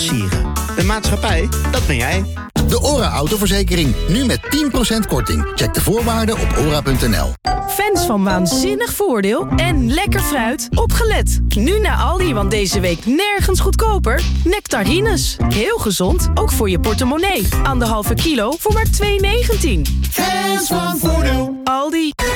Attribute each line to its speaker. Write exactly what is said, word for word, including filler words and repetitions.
Speaker 1: Sieren. De maatschappij, dat ben jij.
Speaker 2: De ORA autoverzekering. Nu met tien procent korting. Check de voorwaarden op ora punt n l.
Speaker 3: Fans van Waanzinnig Voordeel en lekker fruit, opgelet. Nu naar Aldi, want deze week nergens goedkoper. Nectarines. Heel gezond, ook voor je portemonnee. Anderhalve kilo voor maar twee negentien.
Speaker 4: Fans van Voordeel.
Speaker 3: Aldi.